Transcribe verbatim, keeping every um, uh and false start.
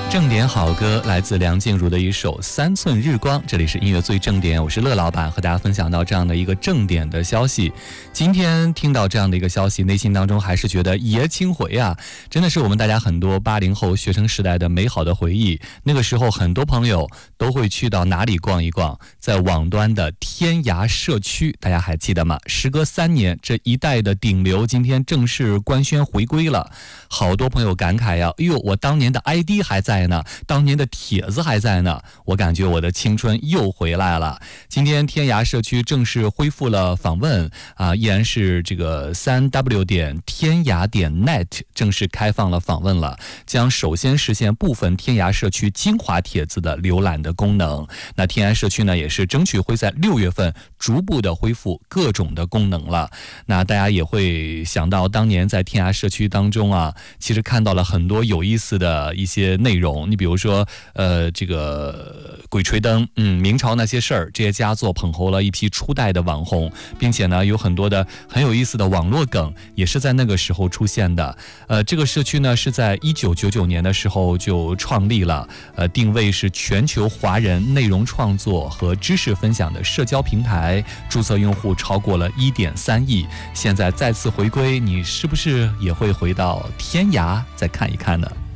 正点好歌来自梁静茹的一首《三寸日光》，这里是音乐最正点，我是乐老板，和大家分享到这样的一个正点的消息。今天听到这样的一个消息，内心当中还是觉得爷青回啊，真的是我们大家很多八零后学生时代的美好的回忆。那个时候很多朋友都会去到哪里逛一逛，在网端的天涯社区，大家还记得吗？时隔三年，这一代的顶流今天正式官宣回归了，好多朋友感慨呀、啊，哎呦，我当年的 I D 还在呢，当年的帖子还在呢，我感觉我的青春又回来了。今天天涯社区正式恢复了访问啊，依然是这个三 w 点天涯点 net 正式开放了访问了，将首先实现部分天涯社区精华帖子的浏览的功能。那天涯社区呢，也是争取会在六月份逐步的恢复各种的功能了。那大家也会想到当年在天涯社区当中啊，其实看到了很多有意思的一些内容。你比如说呃这个鬼吹灯，嗯明朝那些事儿，这些佳作捧红了一批初代的网红，并且呢有很多的很有意思的网络梗也是在那个时候出现的。呃这个社区呢是在一九九九年的时候就创立了，呃定位是全球华人内容创作和知识分享的社交平台，注册用户超过了 一点三亿。现在再次回归，你是不是也会回到天涯再看一看呢？